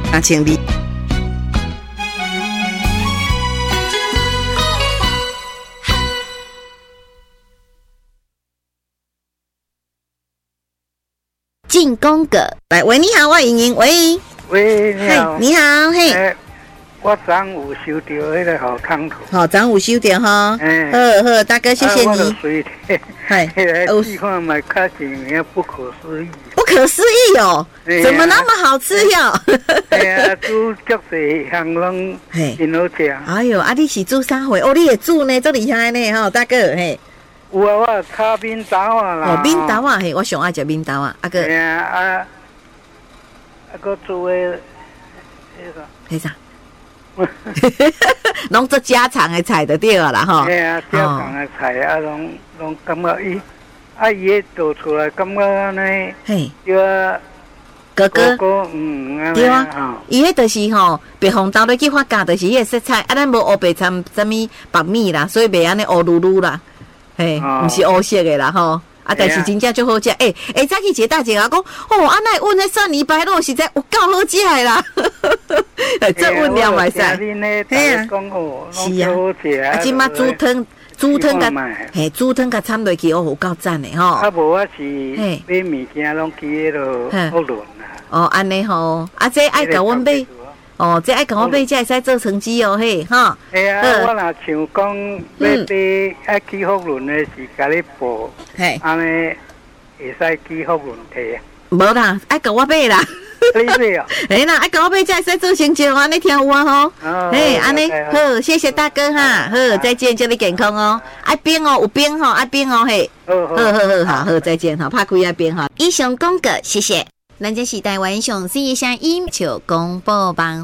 那请你。 进攻个， 来，喂，你好，我莹莹，喂， 喂，你好， 你好，嘿。 我昨有收到迄个好康图， 好，昨有收到哈，好，大哥，谢谢你。 我就随迄个试看卖较真，不可思议。 不可思议哦，怎么那么好吃哟？ 对啊，煮足侪项拢真好食。 哎呦，你是煮啥货？哦，你也煮呢，这厉害呢，吼，大哥，嘿。 有啊，我炒面豆啊啦。 哦，面豆啊，嘿，我上爱食面豆啊，个。 对啊，个做迄个。 迄啥？拢做家常的菜就对了啦，吼。 对啊，家常的菜啊，拢感觉伊迄做出来，感觉安尼。嘿。对啊。哥，对啊。伊迄就是吼，白红豆咧去发酵，就是迄个色彩，咱无乌白掺啥物白米啦，所以袂安尼乌噜噜啦。嘿，毋是乌色的啦吼，但是真正足好食。早起一个大姐啊讲，哦，安尼阮迄蒜泥白肉实在有够好食的啦。这阮了袂使。 嘿啊，是啊。 即马煮汤甲煮汤甲掺落去，哦，有够赞的吼。 啊，无我是买物件拢去迄落福伦啦。 哦，安尼吼，这爱甲阮买。哦，这爱甲我买，才会使做成绩哦，嘿，哈。 嘿啊，我若像讲要买爱去福伦的是甲你报，嘿，安尼会使去福伦摕啊。 无啦，爱甲我买啦。 你买哦？ 嘿啦，爱甲我买才会使做成绩，安尼听有啊吼。嘿，安尼好，谢谢大哥哈，好，再见，祝你健康哦。爱冰哦，有冰吼，爱冰哦，嘿。好，再见哈，拍开爱冰哈。 以上广告，谢谢。咱这是台湾上市的声音，就广播网。